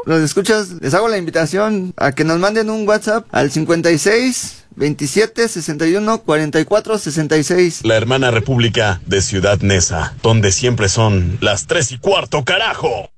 los escuchas, les hago la invitación a que nos manden un WhatsApp al 56 27 61 44 66. La hermana república de Ciudad Neza, donde siempre son las 3:15, carajo.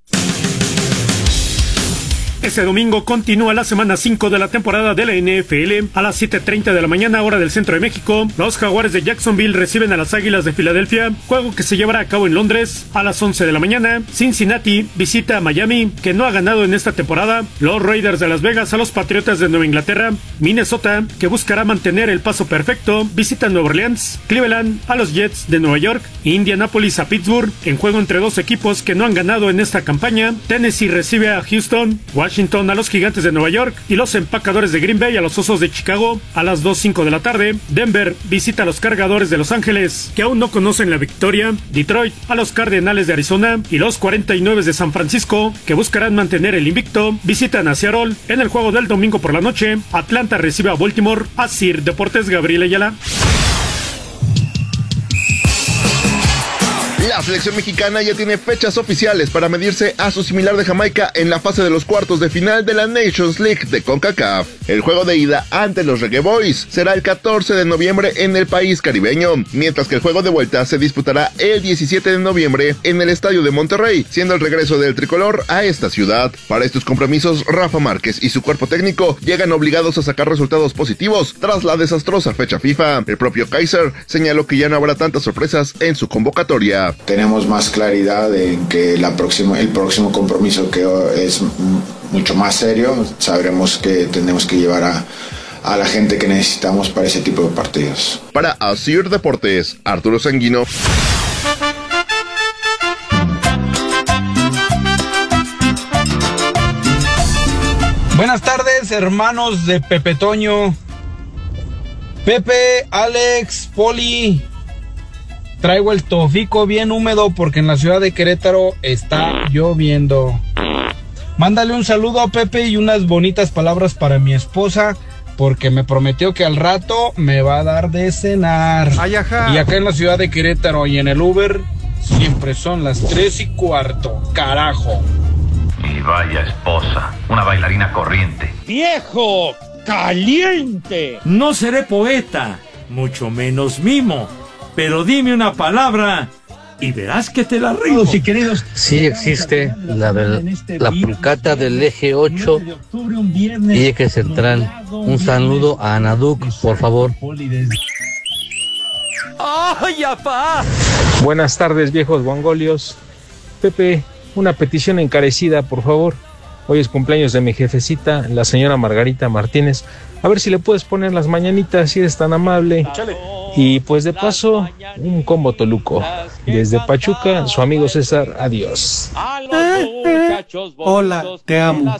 Este domingo continúa la semana 5 de la temporada de la NFL. A las 7:30 de la mañana, hora del centro de México, los Jaguares de Jacksonville reciben a las Águilas de Filadelfia, juego que se llevará a cabo en Londres. A las 11 de la mañana, Cincinnati visita a Miami, que no ha ganado en esta temporada. Los Raiders de Las Vegas a los Patriotas de Nueva Inglaterra. Minnesota, que buscará mantener el paso perfecto, visita Nueva Orleans. Cleveland a los Jets de Nueva York. Indianapolis a Pittsburgh, en juego entre dos equipos que no han ganado en esta campaña. Tennessee recibe a Houston. Washington a los Gigantes de Nueva York y los Empacadores de Green Bay a los Osos de Chicago. A las 2:05 de la tarde, Denver visita a los Cargadores de Los Ángeles, que aún no conocen la victoria. Detroit a los Cardenales de Arizona y los 49 de San Francisco, que buscarán mantener el invicto, visitan a Seattle. En el juego del domingo por la noche, Atlanta recibe a Baltimore. Asir Deportes, Gabriel Ayala. La selección mexicana ya tiene fechas oficiales para medirse a su similar de Jamaica en la fase de los cuartos de final de la Nations League de CONCACAF. El juego de ida ante los Reggae Boys será el 14 de noviembre en el país caribeño, mientras que el juego de vuelta se disputará el 17 de noviembre en el estadio de Monterrey, siendo el regreso del tricolor a esta ciudad. Para estos compromisos, Rafa Márquez y su cuerpo técnico llegan obligados a sacar resultados positivos tras la desastrosa fecha FIFA. El propio Kaiser señaló que ya no habrá tantas sorpresas en su convocatoria. Tenemos más claridad en que el próximo compromiso, que es mucho más serio, sabremos que tenemos que llevar a la gente que necesitamos para ese tipo de partidos. Para Asir Deportes, Arturo Sanguino. Buenas tardes, hermanos de Pepe Toño. Pepe, Alex, Poli. Traigo el tofico bien húmedo porque en la ciudad de Querétaro está lloviendo. Mándale un saludo a Pepe y unas bonitas palabras para mi esposa, porque me prometió que al rato me va a dar de cenar. Ay, ajá. Y acá en la ciudad de Querétaro y en el Uber siempre son las 3:15, carajo. Y vaya esposa, una bailarina corriente. ¡Viejo caliente! No seré poeta, mucho menos mimo, pero dime una palabra y verás que te la rimo. Sí existe la pulcata del eje 8 y eje central. Un saludo a Anaduc, por favor. ¡Ay, apá! Buenas tardes, viejos guangolios. Pepe, una petición encarecida, por favor. Hoy es cumpleaños de mi jefecita, la señora Margarita Martínez. A ver si le puedes poner las mañanitas, si eres tan amable. Y pues de paso, un combo toluco. Desde Pachuca, su amigo César, adiós. Hola, te amo.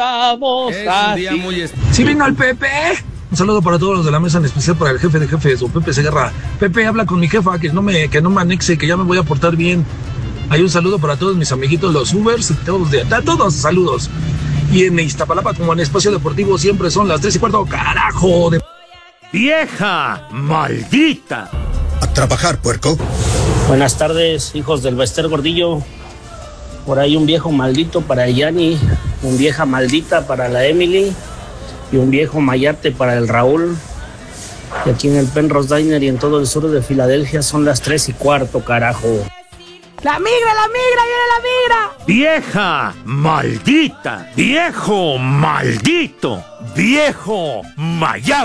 Sí vino el Pepe. Un saludo para todos los de la mesa, en especial para el jefe de jefes, don Pepe Segarra. Pepe, habla con mi jefa, que no me anexe, que ya me voy a portar bien. Hay un saludo para todos mis amiguitos, los Ubers, todos saludos. Y en Iztapalapa, como en Espacio Deportivo, siempre son las 3:15, carajo de... ¡Vieja maldita! A trabajar, puerco. Buenas tardes, hijos del Bester Gordillo. Por ahí un viejo maldito para Yanni, un vieja maldita para la Emily y un viejo mayate para el Raúl. Y aquí en el Penrose Diner y en todo el sur de Filadelfia son las 3:15, carajo. ¡La migra, viene la migra! ¡Vieja maldita! ¡Viejo maldito! ¡Viejo mayate!